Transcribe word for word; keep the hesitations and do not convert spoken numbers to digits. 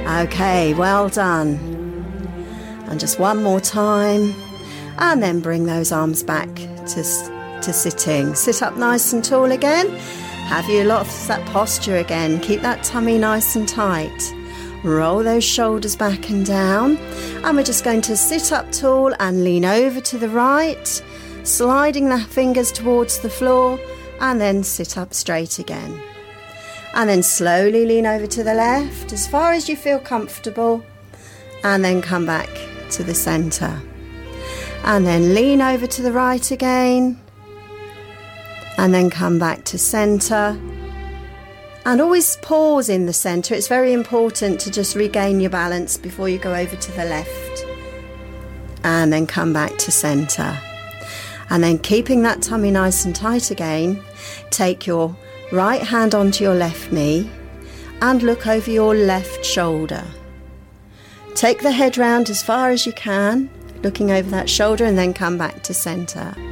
Okay, well done. And just one more time. And then bring those arms back to, to sitting. Sit up nice and tall again. Have you lost that posture again. Keep that tummy nice and tight. Roll those shoulders back and down. And we're just going to sit up tall and lean over to the right, sliding the fingers towards the floor, and then sit up straight again. And then slowly lean over to the left as far as you feel comfortable, and then come back to the centre. And then lean over to the right again, and then come back to centre. And always pause in the centre. It's very important to just regain your balance before you go over to the left. And then come back to centre. And then keeping that tummy nice and tight again, take your right hand onto your left knee and look over your left shoulder. Take the head round as far as you can, looking over that shoulder, and then come back to centre.